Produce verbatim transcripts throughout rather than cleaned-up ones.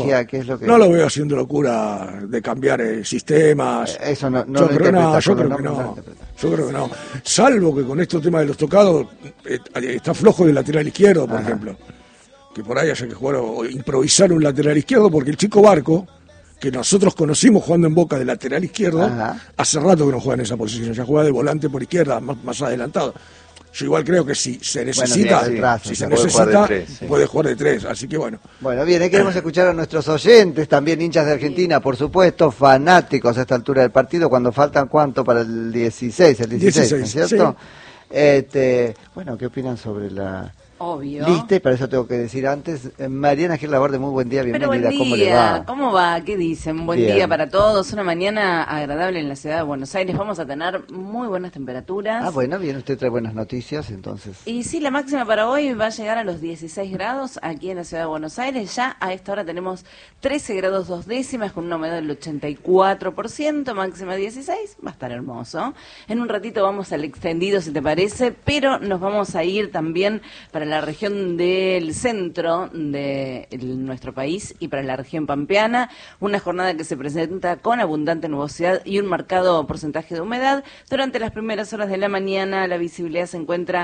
¿Qué, qué es lo que... No lo veo haciendo locura de cambiar eh, sistemas. Eh, eso no, no yo lo creo, no, yo no, creo que no. Yo creo que no. Salvo que con estos temas de los tocados eh, está flojo del lateral izquierdo, por Ajá. ejemplo. Que por ahí haya que jugar o improvisar un lateral izquierdo, porque el chico Barco, que nosotros conocimos jugando en Boca de lateral izquierdo, Ajá. hace rato que no juega en esa posición, ya juega de volante por izquierda, más, más adelantado. Yo igual creo que si se necesita, bueno, trazo, si se, se necesita, puede jugar, tres, sí. puede jugar de tres, así que bueno. Bueno, bien, ahí queremos escuchar a nuestros oyentes, también hinchas de Argentina, por supuesto, fanáticos a esta altura del partido, cuando faltan cuánto para el dieciséis, el dieciséis, dieciséis, ¿cierto? Sí. Este, bueno, ¿qué opinan sobre la... Obvio. Lista, y para eso tengo que decir antes, eh, Mariana Gil Laborde, muy buen día, bienvenida. Pero buen día. ¿Cómo le va? ¿Cómo va? ¿Qué dicen? Buen Bien. día para todos, una mañana agradable en la ciudad de Buenos Aires, vamos a tener muy buenas temperaturas. Ah, bueno, bien, usted trae buenas noticias, entonces. Y sí, la máxima para hoy va a llegar a los dieciséis grados aquí en la ciudad de Buenos Aires, ya a esta hora tenemos trece grados dos décimas con una humedad del ochenta y cuatro por ciento, máxima dieciséis, va a estar hermoso. En un ratito vamos al extendido, si te parece, pero nos vamos a ir también para la región de del centro de nuestro país y para la región pampeana, una jornada que se presenta con abundante nubosidad y un marcado porcentaje de humedad. Durante las primeras horas de la mañana la visibilidad se encuentra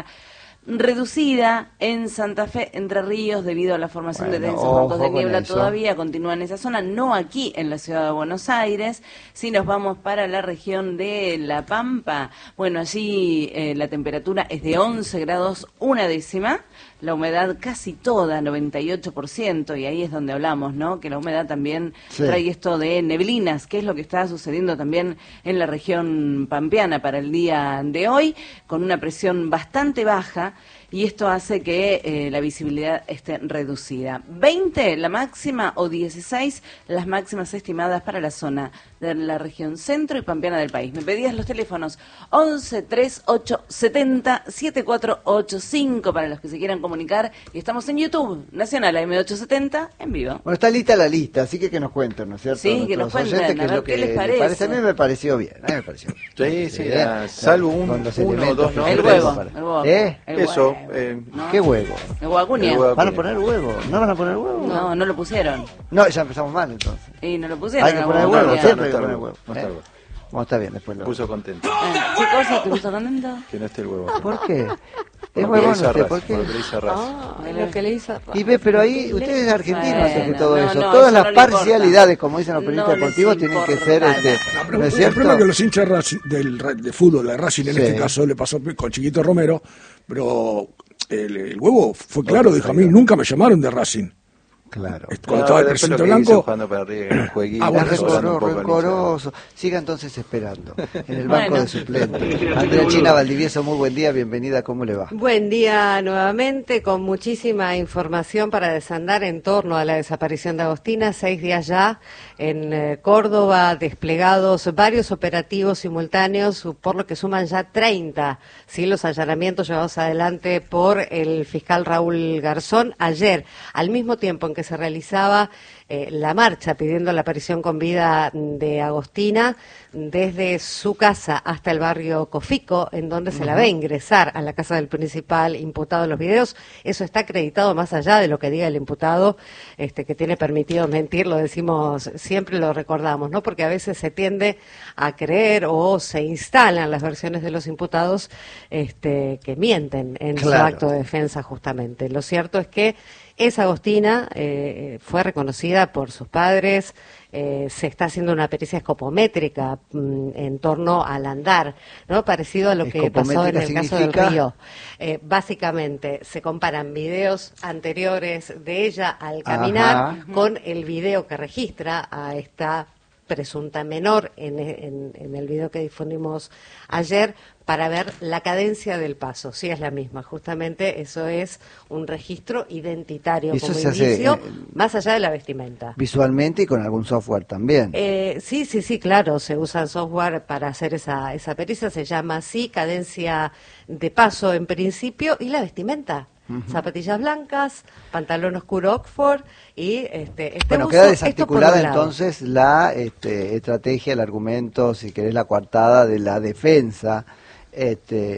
reducida en Santa Fe, Entre Ríos, debido a la formación bueno, de densos bancos de niebla. Todavía continúa en esa zona, no aquí en la ciudad de Buenos Aires. Si nos vamos para la región de La Pampa, bueno, allí eh, la temperatura es de once grados una décima, la humedad casi toda, noventa y ocho por ciento, y ahí es donde hablamos, ¿no? Que la humedad también sí. trae esto de neblinas, que es lo que está sucediendo también en la región pampeana para el día de hoy, con una presión bastante baja, y esto hace que eh, la visibilidad esté reducida. veinte la máxima o dieciséis las máximas estimadas para la zona de la región centro y pampeana del país. Me pedías los teléfonos once, treinta y ocho, setenta, setenta y cuatro ochenta y cinco para los que se quieran comunicar, y estamos en YouTube, Nacional A M ochocientos setenta, en vivo. Bueno, está lista la lista, así que que nos cuenten, ¿no es cierto? Sí, que nos cuenten, oyentes, a ver qué les parece. parece. A mí me pareció bien, a mí me pareció bien. Sí, sí, ya, salvo un, uno o dos nombres. El huevo, el huevo. ¿Eh? El Eso. Huevo. Eh, ¿No? ¿Qué huevo? El huevacuña. ¿Van a poner huevo? ¿No van a poner huevo? No, no lo pusieron. No, ya empezamos mal entonces. Y no lo pusieron. Hay que poner huevo, siempre hay que poner huevo. No está el huevo. Bueno, está bien, después lo... Puso contento. Ah, ¿qué cosa te puso contento? Que no esté el huevo. ¿Por qué? Es huevón usted, ¿por qué? Por lo que le hizo Racing. Ah, es lo que le hizo Racing. Y ve, pero ahí, ustedes argentinos hacen bueno, todo no, eso. no, Todas eso las no parcialidades, como dicen los periodistas no deportivos, tienen que ser... Este, no, pero ¿no es el cierto? problema es que los hinchas Racing, del, de fútbol, de Racing en Sí. este caso, le pasó con Chiquito Romero, pero el, el huevo fue claro, dijo, a mí nunca me llamaron de Racing. Claro. Cuando no, estaba el presidente Blanco... Jugando para arriba, en el jueguito, ah, bueno, rencoroso, rencoroso. Siga entonces esperando en el banco bueno. de suplentes. Andrea China Valdivieso, muy buen día, bienvenida, ¿cómo le va? Buen día nuevamente, con muchísima información para desandar en torno a la desaparición de Agostina. Seis días ya en eh, Córdoba, desplegados varios operativos simultáneos, por lo que suman ya treinta, ¿sí? Los allanamientos llevados adelante por el fiscal Raúl Garzón ayer, al mismo tiempo en que se realizaba eh, la marcha pidiendo la aparición con vida de Agostina, desde su casa hasta el barrio Cofico, en donde se la ve ingresar a la casa del principal imputado en los videos. Eso está acreditado más allá de lo que diga el imputado, este, que tiene permitido mentir, lo decimos, siempre lo recordamos, ¿no? Porque a veces se tiende a creer o se instalan las versiones de los imputados este, que mienten en claro. su acto de defensa justamente. Lo cierto es que esa Agostina eh, fue reconocida por sus padres, eh, se está haciendo una pericia escopométrica mm, en torno al andar, ¿no? Parecido a lo que pasó en el caso del río. Eh, básicamente se comparan videos anteriores de ella al caminar Ajá. con el video que registra a esta presunta menor en, en, en el video que difundimos ayer, para ver la cadencia del paso. Sí, es la misma. Justamente eso es un registro identitario eso como se indicio, hace, eh, más allá de la vestimenta. Visualmente y con algún software también. Eh, sí, sí, sí, claro. Se usa software para hacer esa, esa pericia. Se llama así, cadencia de paso en principio, y la vestimenta. Uh-huh. Zapatillas blancas, pantalón oscuro Oxford y este, este bueno, uso, queda desarticulada entonces la este, estrategia, el argumento, si querés, la coartada de la defensa, este,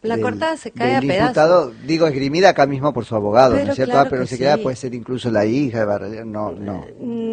La del, cortada se cae a del pedazos. imputado, digo, esgrimida acá mismo por su abogado, Pero ¿no es cierto? claro Ah, pero que se queda, sí. puede ser incluso la hija de Barragán, no, no.